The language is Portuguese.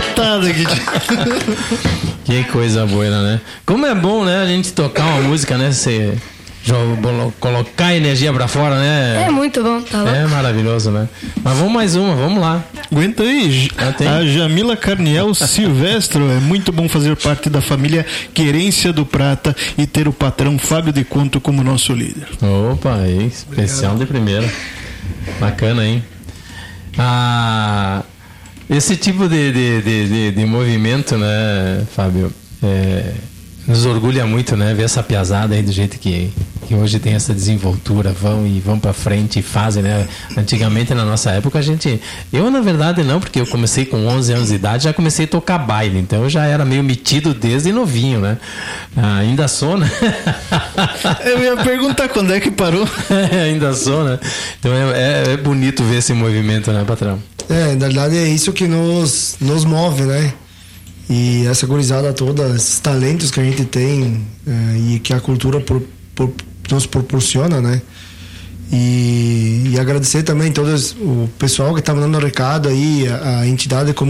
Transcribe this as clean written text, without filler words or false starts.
cacetada aqui. Que coisa boa, né? Como é bom, né? A gente tocar uma música, né? Você colocar a energia pra fora, né? É muito bom, tá bom? É maravilhoso, né? Mas vamos mais uma, vamos lá. Aguenta aí. A Jamila Carniel Silvestro. É muito bom fazer parte da família Querência do Prata e ter o patrão Fábio de Conto como nosso líder. Opa, aí, especial de primeira. Bacana, hein? Esse tipo de movimento, né, Fábio, nos orgulha muito, né, ver essa piazada aí do jeito que hoje tem essa desenvoltura, vão pra frente e fazem, né? Antigamente, na nossa época, eu na verdade não, porque eu comecei com 11 anos de idade, já comecei a tocar baile, então eu já era meio metido desde novinho, né? Ainda sou, né? Eu ia perguntar quando é que parou. Ainda sou, né? Então é bonito ver esse movimento, né, patrão? Na verdade é isso que nos move, né? E essa gurizada toda, esses talentos que a gente tem e que a cultura nos proporciona, né? E agradecer também todo o pessoal que tá mandando recado aí, a entidade como